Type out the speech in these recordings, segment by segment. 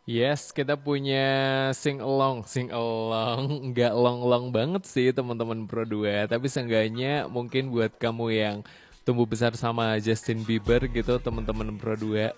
Yes, kita punya sing along, nggak long-long banget sih teman-teman Pro 2, tapi seenggaknya mungkin buat kamu yang tumbuh besar sama Justin Bieber gitu teman-teman Pro 2.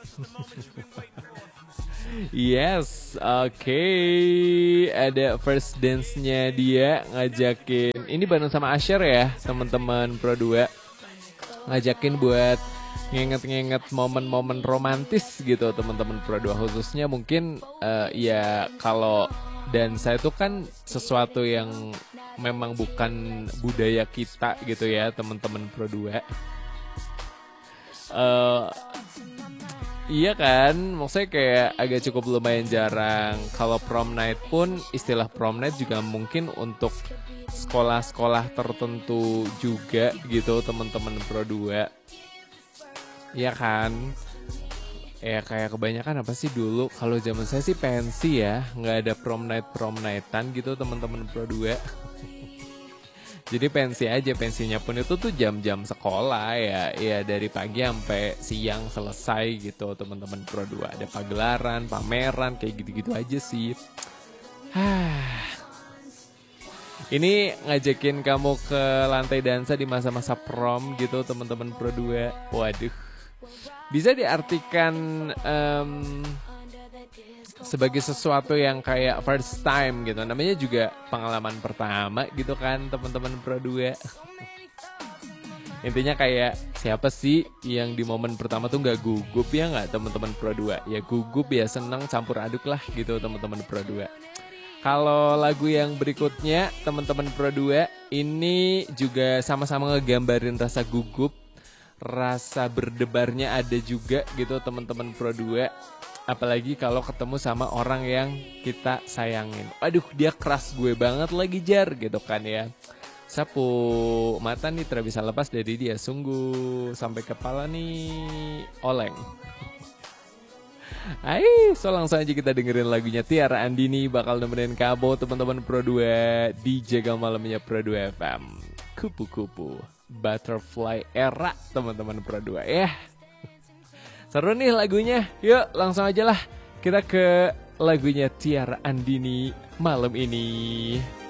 Yes, oke. Ada first dance-nya dia ngajakin. Ini bareng sama Asher ya, teman-teman Pro 2. Ngajakin buat nginget-nginget momen-momen romantis gitu teman-teman Pro 2, khususnya mungkin ya kalau dansa itu kan sesuatu yang memang bukan budaya kita gitu ya teman-teman Pro 2. Eh, Iya kan, maksudnya kayak agak cukup lumayan jarang. Kalau prom night pun istilah prom night juga mungkin untuk sekolah-sekolah tertentu juga gitu teman-teman Pro 2. Iya kan? Ya kayak kebanyakan apa sih dulu kalau zaman saya sih pensi ya, nggak ada prom nightan gitu teman-teman Pro 2. Jadi pensi aja, pensinya pun itu tuh jam-jam sekolah ya, ya dari pagi sampai siang selesai gitu teman-teman Pro 2. Ada pagelaran, pameran kayak gitu-gitu aja sih. Ini ngajakin kamu ke lantai dansa di masa-masa prom gitu teman-teman Pro 2. Waduh. Bisa diartikan sebagai sesuatu yang kayak first time gitu. Namanya juga pengalaman pertama gitu kan teman-teman Pro 2. Intinya kayak siapa sih yang di momen pertama tuh nggak gugup ya nggak teman-teman Pro 2? Ya gugup ya seneng campur aduk lah gitu teman-teman Pro 2. Kalau lagu yang berikutnya teman-teman Pro 2 ini juga sama-sama ngegambarin rasa gugup, rasa berdebarnya ada juga gitu teman-teman Pro 2. Apalagi kalau ketemu sama orang yang kita sayangin. Aduh dia keras gue banget lagi Jar gitu kan ya. Sapu mata nih tidak bisa lepas dari dia. Sungguh sampai kepala nih oleng. So langsung aja kita dengerin lagunya Tiara Andini bakal nemenin Kabo teman-teman Pro 2 di Jaga Malamnya Pro 2 FM. Kupu-kupu Butterfly Era teman-teman Pro 2 ya. Seru nih lagunya. Yuk langsung aja lah kita ke lagunya Tiara Andini malam ini.